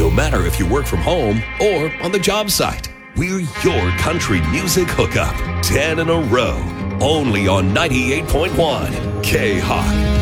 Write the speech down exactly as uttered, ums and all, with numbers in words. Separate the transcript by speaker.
Speaker 1: No matter if you work from home or on the job site, we're your country music hookup. ten in a row, only on ninety-eight point one K-Hawk.